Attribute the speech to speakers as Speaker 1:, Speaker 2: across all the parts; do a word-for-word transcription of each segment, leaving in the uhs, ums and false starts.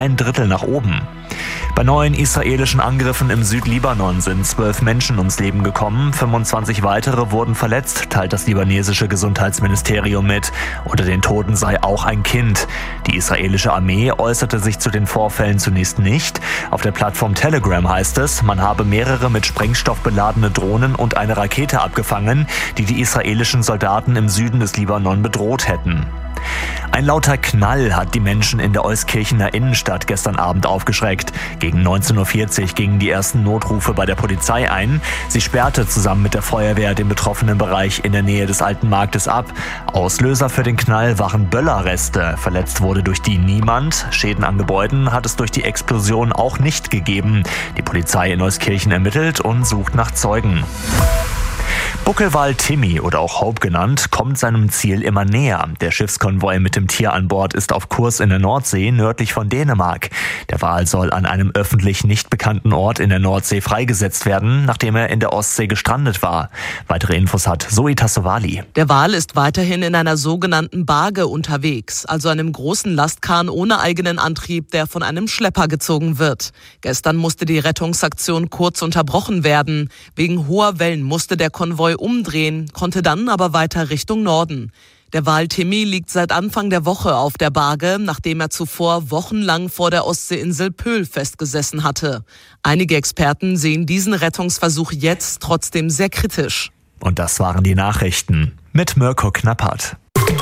Speaker 1: ein Drittel nach oben. Bei neuen israelischen Angriffen im Südlibanon sind zwölf Menschen ums Leben gekommen, fünfundzwanzig weitere wurden verletzt, teilt das libanesische Gesundheitsministerium mit. Unter den Toten sei auch ein Kind. Die israelische Armee äußerte sich zu den Vorfällen zunächst nicht. Auf der Plattform Telegram heißt es, man habe mehrere mit Sprengstoff beladene Drohnen und eine Rakete abgefangen, die die israelischen Soldaten im Süden des Libanon bedroht hätten. Ein lauter Knall hat die Menschen in der Euskirchener Innenstadt gestern Abend aufgeschreckt. Gegen neunzehn Uhr vierzig gingen die ersten Notrufe bei der Polizei ein. Sie sperrte zusammen mit der Feuerwehr den betroffenen Bereich in der Nähe des Alten Marktes ab. Auslöser für den Knall waren Böllerreste. Verletzt wurde durch die niemand. Schäden an Gebäuden hat es durch die Explosion auch nicht gegeben. Die Polizei in Euskirchen ermittelt und sucht nach Zeugen. Buckelwal Timmy oder auch Hope genannt, kommt seinem Ziel immer näher. Der Schiffskonvoi mit dem Tier an Bord ist auf Kurs in der Nordsee nördlich von Dänemark. Der Wal soll an einem öffentlich nicht bekannten Ort in der Nordsee freigesetzt werden, nachdem er in der Ostsee gestrandet war. Weitere Infos hat Zoe Tassovali.
Speaker 2: Der Wal ist weiterhin in einer sogenannten Barge unterwegs, also einem großen Lastkahn ohne eigenen Antrieb, der von einem Schlepper gezogen wird. Gestern musste die Rettungsaktion kurz unterbrochen werden. Wegen hoher Wellen musste der Konvoi umdrehen, konnte dann aber weiter Richtung Norden. Der Wal Timmy liegt seit Anfang der Woche auf der Barge, nachdem er zuvor wochenlang vor der Ostseeinsel Pöhl festgesessen hatte. Einige Experten sehen diesen Rettungsversuch jetzt trotzdem sehr kritisch.
Speaker 1: Und das waren die Nachrichten mit Mirko Knappert.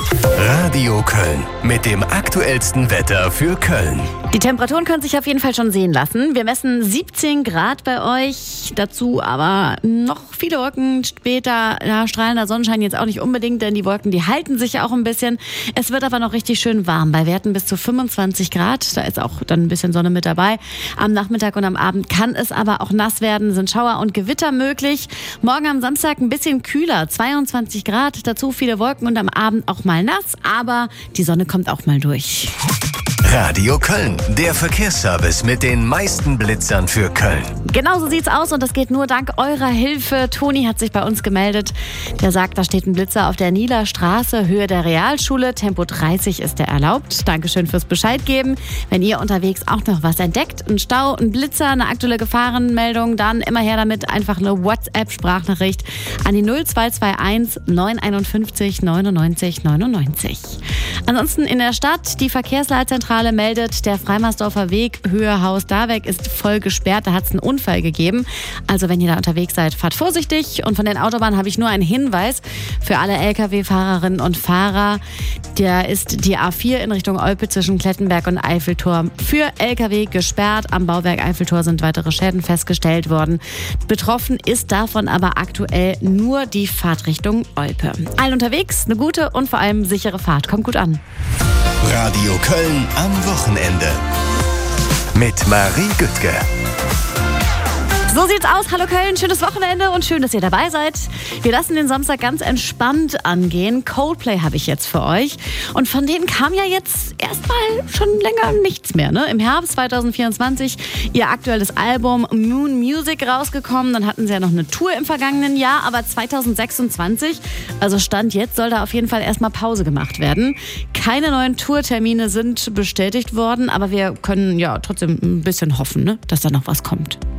Speaker 3: Radio Köln mit dem aktuellsten Wetter für Köln.
Speaker 4: Die Temperaturen können sich auf jeden Fall schon sehen lassen. Wir messen siebzehn Grad bei euch. Dazu aber noch viele Wolken. Später ja, strahlender Sonnenschein jetzt auch nicht unbedingt, denn die Wolken, die halten sich ja auch ein bisschen. Es wird aber noch richtig schön warm. Bei Werten bis zu fünfundzwanzig Grad. Da ist auch dann ein bisschen Sonne mit dabei. Am Nachmittag und am Abend kann es aber auch nass werden. Sind Schauer und Gewitter möglich. Morgen am Samstag ein bisschen kühler. zweiundzwanzig Grad. Dazu viele Wolken und am Abend auch mal nass. Aber die Sonne kommt auch mal durch.
Speaker 3: Radio Köln, der Verkehrsservice mit den meisten Blitzern für Köln.
Speaker 4: Genau so sieht's aus und das geht nur dank eurer Hilfe. Toni hat sich bei uns gemeldet. Der sagt, da steht ein Blitzer auf der Nieler Straße, Höhe der Realschule. Tempo dreißig ist der erlaubt. Dankeschön fürs Bescheid geben. Wenn ihr unterwegs auch noch was entdeckt, ein Stau, ein Blitzer, eine aktuelle Gefahrenmeldung, dann immer her damit. Einfach eine WhatsApp-Sprachnachricht an die null zwei zwei eins neun fünf eins neunundneunzig neunundneunzig. Ansonsten in der Stadt, die Verkehrsleitzentrale meldet, der Freimarsdorfer Weg, Höhe Haus Darweg ist voll gesperrt. Da hat es einen Unfall gegeben. Also wenn ihr da unterwegs seid, fahrt vorsichtig. Und von den Autobahnen habe ich nur einen Hinweis für alle L K W-Fahrerinnen und Fahrer. Der ist die A vier in Richtung Olpe zwischen Klettenberg und Eiffeltor für L K W gesperrt. Am Bauwerk Eiffeltor sind weitere Schäden festgestellt worden. Betroffen ist davon aber aktuell nur die Fahrtrichtung Olpe. Allen unterwegs, eine gute und vor allem sichere Fahrt. Kommt gut an.
Speaker 3: Radio Köln am Wochenende mit Marie Güttke.
Speaker 4: So sieht's aus. Hallo Köln, schönes Wochenende und schön, dass ihr dabei seid. Wir lassen den Samstag ganz entspannt angehen. Coldplay habe ich jetzt für euch. Und von denen kam ja jetzt erstmal schon länger nichts mehr. Ne? Im Herbst zwanzig vierundzwanzig ihr aktuelles Album Moon Music rausgekommen. Dann hatten sie ja noch eine Tour im vergangenen Jahr. Aber zwanzig sechsundzwanzig, also Stand jetzt, soll da auf jeden Fall erstmal Pause gemacht werden. Keine neuen Tourtermine sind bestätigt worden. Aber wir können ja trotzdem ein bisschen hoffen, ne? dass da noch was kommt.